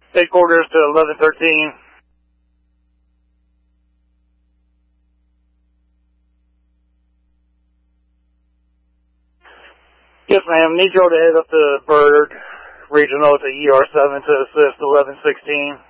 Headquarters to 1113. Yes, ma'am. Need y'all to head up to Bird Regional to ER7 to assist 1116.